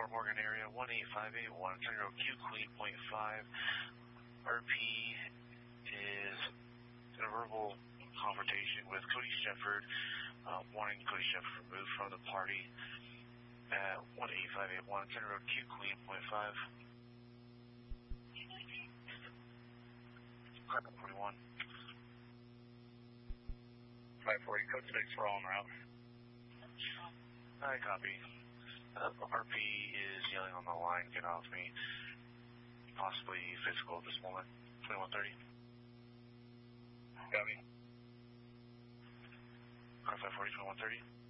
Lower Morgan area, 18581, County Road Q Queen, .5. RP is in a verbal confrontation with Cody Shepard, wanting Cody Shepard removed from the party at 18581, County Road Q Queen, .5. 41. 540, code 6, we're all en route. I copy. RP is yelling on the line, get off me. Possibly physical at this moment. 2130. Copy. Car 540, 2130.